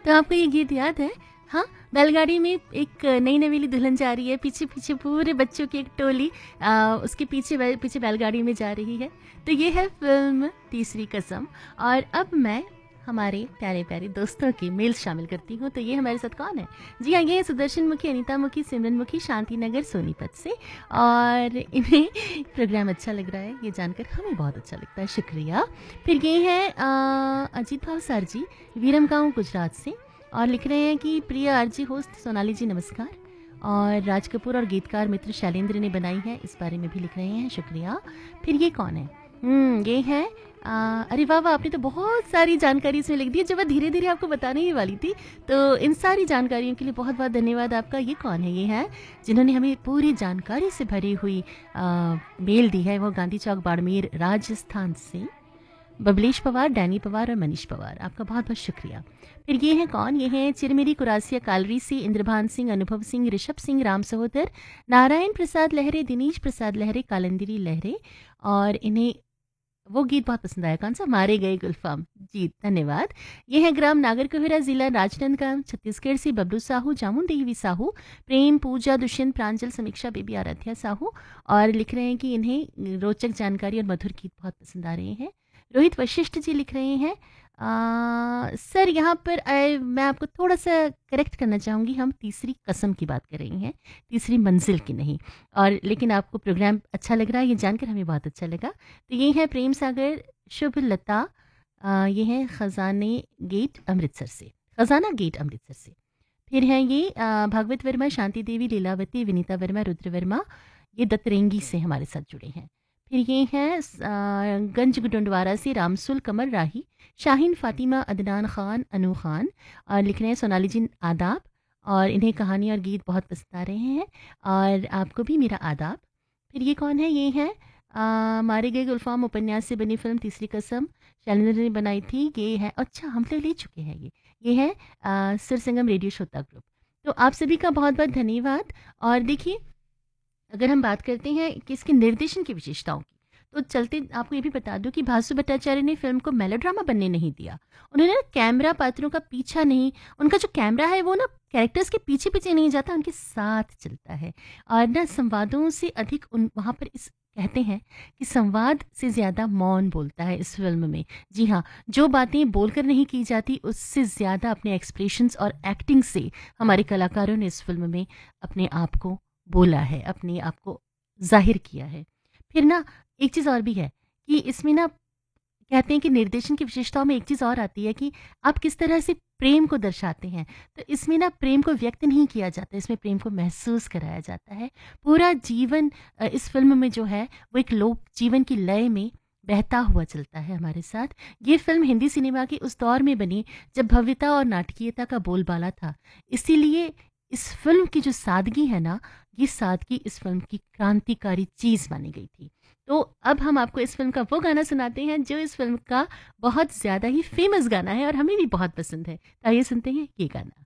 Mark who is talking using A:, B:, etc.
A: तो आपको ये गीत याद है? हाँ, बैलगाड़ी में एक नई नवेली दुल्हन जा रही है, पीछे-पीछे पूरे बच्चों की एक टोली उसके पीछे बैलगाड़ी में जा रही है। तो ये है फ़िल्म तीसरी कसम। और अब मैं हमारे प्यारे-प्यारे दोस्तों के मेल शामिल करती हूँ। तो ये हमारे साथ कौन है? जी हाँ, ये है सुदर्शन मुखी, अनीता मुखी, सिमरन मुखी, शांति नगर, सोनीपत से। और इन्हें प्रोग्राम अच्छा लग रहा है, ये जानकर हमें बहुत अच्छा लगता है, शुक्रिया। फिर ये है अजीत भावसार जी, विरमगांव गुजरात से, और लिख रहे हैं कि प्रिय आरजी होस्ट सोनाली जी नमस्कार। और राज कपूर और गीतकार मित्र शैलेंद्र ने बनाई है, इस बारे में भी लिख रहे हैं, शुक्रिया। फिर ये कौन है? ये है अरे वाह वाह, आपने तो बहुत सारी जानकारी इसमें लिख दी है जो मैं धीरे धीरे आपको बताने ही वाली थी। तो इन सारी जानकारियों के लिए बहुत बहुत धन्यवाद आपका। ये कौन है? ये है जिन्होंने हमें पूरी जानकारी से भरी हुई मेल दी है, वो गांधी चौक बाड़मेर राजस्थान से बबलेश पवार, डैनी पवार और मनीष पवार, आपका बहुत बहुत शुक्रिया। फिर ये हैं कौन? ये हैं चिरमेरी कुरासिया कालरी से इंद्रभान सिंह, अनुभव सिंह, ऋषभ सिंह, राम सहोदर, नारायण प्रसाद लहरे, दिनेश प्रसाद लहरे, कालंदरी लहरे। और इन्हें वो गीत बहुत पसंद आया, कौन सा? मारे गए गुलफाम जी, धन्यवाद। ये है ग्राम नागरकोहिरा, जिला राजनांदगांव, छत्तीसगढ़ से बबलू साहू, जामुन देवी साहू, प्रेम, पूजा, दुष्यंत, प्रांजल, समीक्षा, बेबी आराध्या साहू। और लिख रहे हैं कि इन्हें रोचक जानकारी और मधुर गीत बहुत पसंद आ रहे हैं। रोहित वशिष्ठ जी लिख रहे हैं सर यहाँ पर मैं आपको थोड़ा सा करेक्ट करना चाहूँगी, हम तीसरी कसम की बात कर रही हैं, तीसरी मंजिल की नहीं। और लेकिन आपको प्रोग्राम अच्छा लग रहा है, ये जानकर हमें बहुत अच्छा लगा। तो ये है प्रेम सागर, शुभ लता, ये है खजाने गेट अमृतसर से, खजाना गेट अमृतसर से। फिर है ये भागवत वर्मा, शांति देवी, लीलावती, विनीता वर्मा, रुद्र वर्मा, ये दतरेंगी से हमारे साथ जुड़े हैं। फिर ये हैं गंज गुडंडवारा से रामसुल, कमर राही, शाहीन, फातिमा, अदनान खान, अनु खान। और लिख रहे हैं सोनाली जी आदाब, और इन्हें कहानी और गीत बहुत पसंद आ रहे हैं, और आपको भी मेरा आदाब। फिर ये कौन है? ये हैं मारे गए गुलफाम उपन्यास से बनी फिल्म तीसरी कसम, शैलेंद्र ने बनाई थी। ये है, अच्छा हम लोग ले चुके हैं ये है सुरसंगम रेडियो श्रोता ग्रुप। तो आप सभी का बहुत बहुत धन्यवाद। और देखिए, अगर हम बात करते हैं कि इसके निर्देशन की विशेषताओं की, तो चलते आपको ये भी बता दूं कि भासु भट्टाचार्य ने फिल्म को मेलोड्रामा बनने नहीं दिया। उन्होंने ना कैमरा पात्रों का पीछा नहीं, उनका जो कैमरा है वो ना कैरेक्टर्स के पीछे पीछे नहीं जाता, उनके साथ चलता है। और ना संवादों से अधिक उन वहाँ पर इस कहते हैं कि संवाद से ज़्यादा मौन बोलता है इस फिल्म में। जी हाँ, जो बातें बोलकर नहीं की जाती, उससे ज़्यादा अपने एक्सप्रेशंस और एक्टिंग से हमारे कलाकारों ने इस फिल्म में अपने आप को बोला है, अपने आप को जाहिर किया है। फिर ना एक चीज़ और भी है कि इसमें ना कहते हैं कि निर्देशन की विशेषताओं में एक चीज़ और आती है कि आप किस तरह से प्रेम को दर्शाते हैं। तो इसमें ना प्रेम को व्यक्त नहीं किया जाता, इसमें प्रेम को महसूस कराया जाता है। पूरा जीवन इस फिल्म में जो है वो एक लोक जीवन की लय में बहता हुआ चलता है हमारे साथ। ये फिल्म हिंदी सिनेमा के उस दौर में बनी जब भव्यता और नाटकीयता का बोलबाला था। इसीलिए इस फिल्म की जो सादगी है ना, ये सादगी इस फिल्म की क्रांतिकारी चीज़ मानी गई थी। तो अब हम आपको इस फिल्म का वो गाना सुनाते हैं जो इस फिल्म का बहुत ज़्यादा ही फेमस गाना है और हमें भी बहुत पसंद है। तो आइए सुनते हैं ये गाना।